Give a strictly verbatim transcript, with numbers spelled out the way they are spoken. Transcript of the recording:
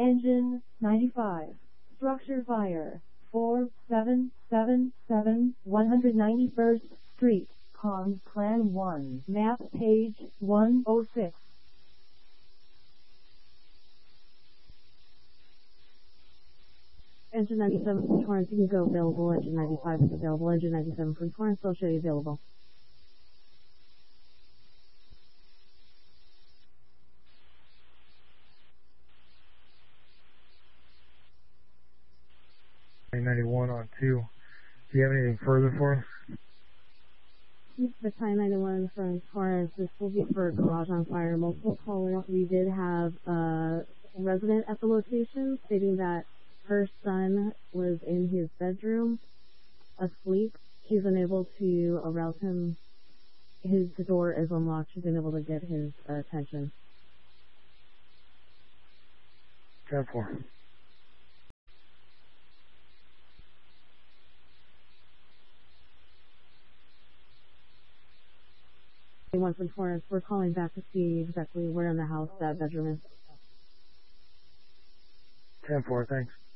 Engine ninety-five. Structure fire. four seven seven seven one hundred ninety-first Street. Con Plan one. Map page one oh six. Engine ninety-seven from Torrance, you can go available. Engine ninety-five is available. Engine ninety-seven from Torrance, I'll show you available. ninety-one on two. Do you have anything further for us? The Battalion ninety-one from Torrance, this will be for garage on fire. Multiple callers. We did have a resident at the location stating that her son was in his bedroom asleep. She's unable to arouse him. His door is unlocked. She's unable to get his uh, attention. ten four. One from Torrance. We're calling back to see exactly where in the house that bedroom is. ten four, thanks.